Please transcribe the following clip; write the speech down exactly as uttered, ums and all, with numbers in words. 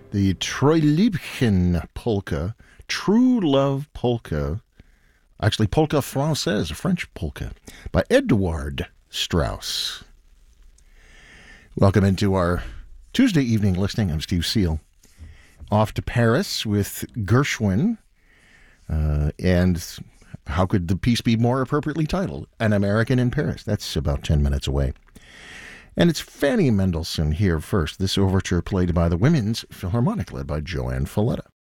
the Treu Liebchen polka, True Love polka, actually polka française, a French polka, by Edouard Strauss. Welcome into our Tuesday evening listening. I'm Steve Seal. Off to Paris with Gershwin, uh, and how could the piece be more appropriately titled? An American in Paris. That's about ten minutes away. And it's Fanny Mendelssohn here first. This overture played by the Women's Philharmonic, led by Joanne Falletta.